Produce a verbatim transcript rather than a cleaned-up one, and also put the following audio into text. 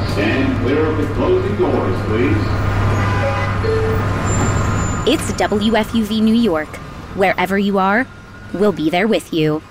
Stand clear of the closing doors, please. It's W F U V New York. Wherever you are, we'll be there with you.